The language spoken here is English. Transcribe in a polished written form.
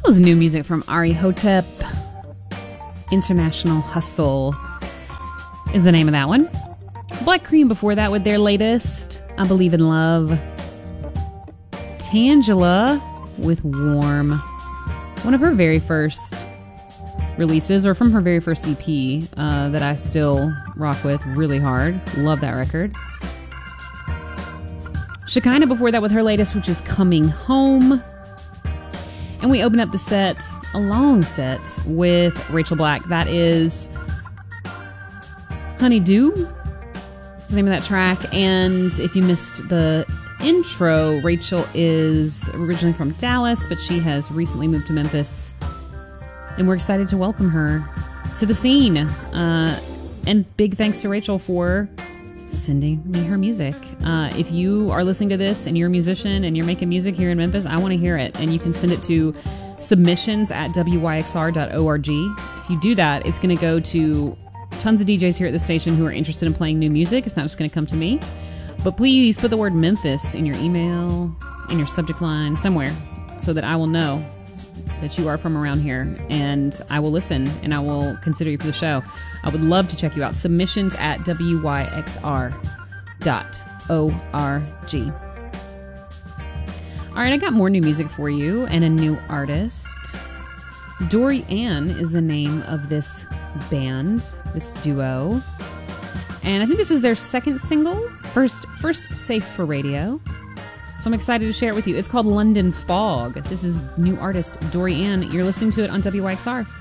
was new music from Ari Hotep. International Hustle is the name of that one. Black Cream before that with their latest, I Believe in Love. Tangela with Warm. One of her very first releases, or from her very first EP, that I still rock with really hard. Love that record. Shekinah before that with her latest, which is Coming Home. And we open up the set, a long set, with Rachel Black. That is Honeydew, is the name of that track. And if you missed the intro, Rachel is originally from Dallas, but she has recently moved to Memphis. And we're excited to welcome her to the scene. And big thanks to Rachel for sending me her music. If you are listening to this and you're a musician and you're making music here in Memphis, I want to hear it. And you can send it to submissions@wyxr.org. If you do that, it's going to go to tons of DJs here at the station who are interested in playing new music. It's not just going to come to me. But please put the word Memphis in your email, in your subject line, somewhere, so that I will know that you are from around here, and I will listen and I will consider you for the show. I would love to check you out. Submissions@wyxr.org. All right, I got more new music for you and a new artist. Dory Ann is the name of this band, this duo. And I think this is their second single, first safe for radio. So I'm excited to share it with you. It's called London Fog. This is new artist Dory Ann. You're listening to it on WYXR.